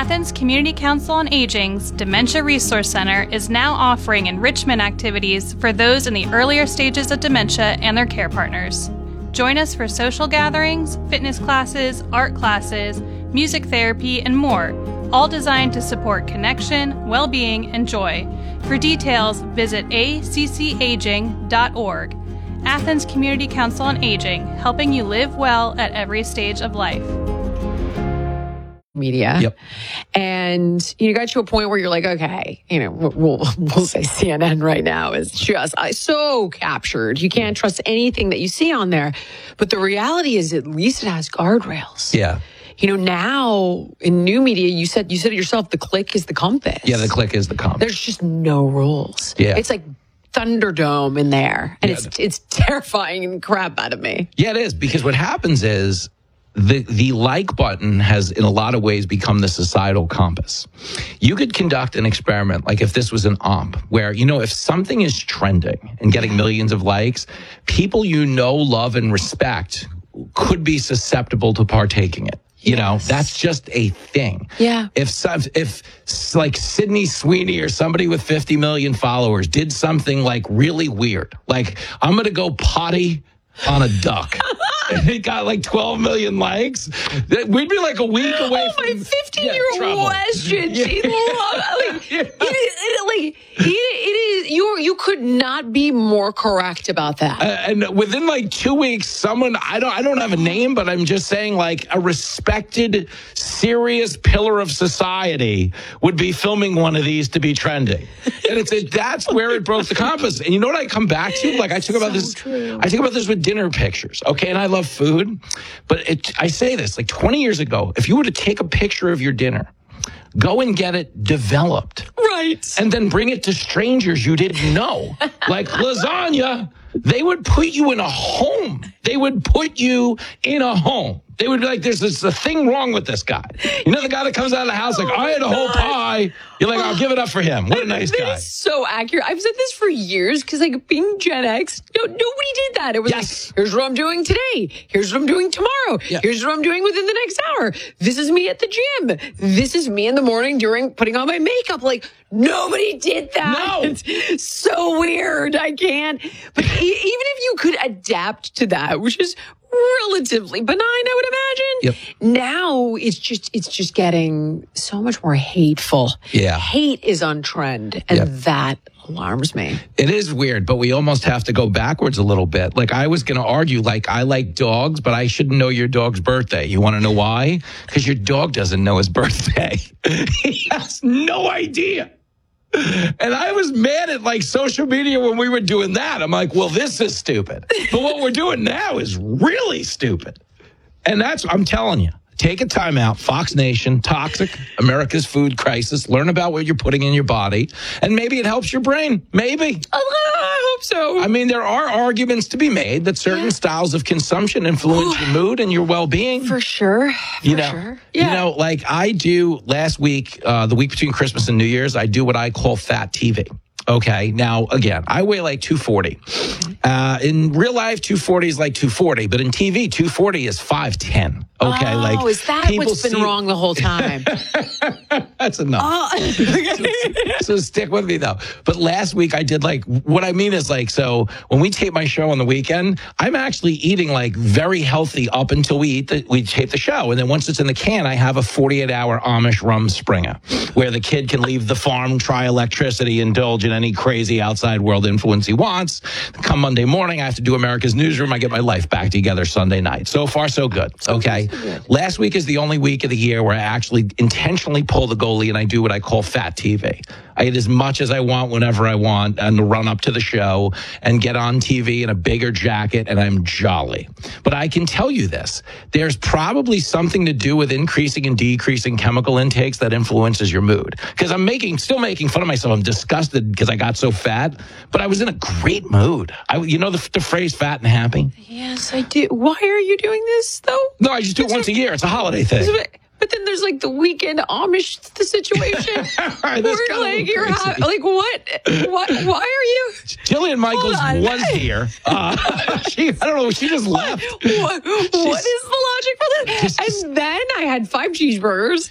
Athens Community Council on Aging's Dementia Resource Center is now offering enrichment activities for those in the earlier stages of dementia and their care partners. Join us for social gatherings, fitness classes, art classes, music therapy, and more, all designed to support connection, well-being, and joy. For details, visit accaging.org. Athens Community Council on Aging, helping you live well at every stage of life. Media. Yep. And you got to a point where you're like, okay, we'll say CNN right now is just so captured. You can't trust anything that you see on there. But the reality is at least it has guardrails. Yeah. Now in new media, you said it yourself, the click is the compass. Yeah, the click is the compass. There's just no rules. Yeah. It's like Thunderdome in there. And it's terrifying and crap out of me. Yeah, it is. Because what happens is the like button has in a lot of ways become the societal compass. You could conduct an experiment, like if this was an omp, where, if something is trending and getting millions of likes, people love and respect could be susceptible to partaking it. That's just a thing. Yeah. If like Sydney Sweeney or somebody with 50 million followers did something like really weird, like I'm going to go potty on a duck. And it got like 12 million likes. We'd be like a week away from my 15-year-old question. She loved it you could not be more correct about that. And within like 2 weeks, someone, I don't have a name, but I'm just saying like a respected, serious pillar of society would be filming one of these to be trending. And that's where it broke the compass. And you know what I come back to? Like I talk about this with dinner pictures. Okay. And I love food, but I say this like 20 years ago, if you were to take a picture of your dinner, go and get it developed. Right. And then bring it to strangers you didn't know. Like lasagna, they would put you in a home. They would put you in a home. They would be like, there's a thing wrong with this guy. The guy that comes out of the house like, I had a whole pie. You're like, I'll give it up for him. What a nice guy. That is so accurate. I've said this for years because like being Gen X, nobody did that. It was like, here's what I'm doing today. Here's what I'm doing tomorrow. Yeah. Here's what I'm doing within the next hour. This is me at the gym. This is me in the morning during putting on my makeup. Like nobody did that. No. It's so weird. I can't. But even if you could adapt to that, which is relatively benign, I would imagine. Yep. Now it's just getting so much more hateful. Yeah. Hate is on trend, and that alarms me. It is weird, but we almost have to go backwards a little bit. Like I was going to argue, like I like dogs, but I shouldn't know your dog's birthday. You want to know why? Because your dog doesn't know his birthday. He has no idea. And I was mad at like social media when we were doing that. I'm like, well, this is stupid. But what we're doing now is really stupid. And I'm telling you, take a time out. Fox Nation, Toxic, America's Food Crisis. Learn about what you're putting in your body. And maybe it helps your brain. Maybe. I hope so. I mean, there are arguments to be made that certain styles of consumption influence your mood and your well-being. For sure. Sure. Yeah. Like I do last week, the week between Christmas and New Year's, I do what I call fat TV. Okay. Now, again, I weigh like 240. In real life, 240 is like 240, but in TV, 240 is 5'10". Okay. Is that what's been wrong the whole time? That's enough. So stick with me though. But last week I did like, what I mean is like, so when we tape my show on the weekend, I'm actually eating like very healthy up until we tape the show. And then once it's in the can, I have a 48-hour Amish rum Springer where the kid can leave the farm, try electricity, indulge in any crazy outside world influence he wants. Come Monday morning, I have to do America's Newsroom. I get my life back together Sunday night. So far, so good. Okay. Last week is the only week of the year where I actually intentionally pull the goalie and I do what I call fat TV. I eat as much as I want whenever I want and run up to the show and get on TV in a bigger jacket, and I'm jolly. But I can tell you this, there's probably something to do with increasing and decreasing chemical intakes that influences your mood. Because I'm still making fun of myself. I'm disgusted because I got so fat, but I was in a great mood. The phrase fat and happy? Yes, I do. Why are you doing this, though? No, I just do it once a year. It's a holiday thing. But then there's like the weekend Amish situation. Where you're like, what? Why are you? Jillian Michaels was here. I don't know. She just left. What is the logic for this? And then I had 5 cheeseburgers.